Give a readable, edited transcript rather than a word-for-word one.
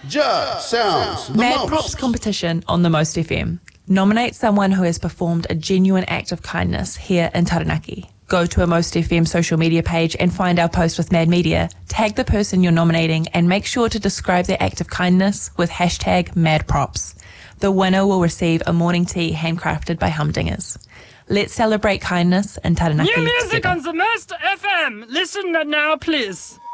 just sounds the Mad most. Props competition on the Most FM. Nominate someone who has performed a genuine act of kindness here in Taranaki. Go to a Most FM social media page and find our post with Mad Media. Tag the person you're nominating and make sure to describe their act of kindness with hashtag MadProps. The winner will receive a morning tea handcrafted by Humdingers. Let's celebrate kindness in Taranaki. New music together. on the Most FM. Listen now, please.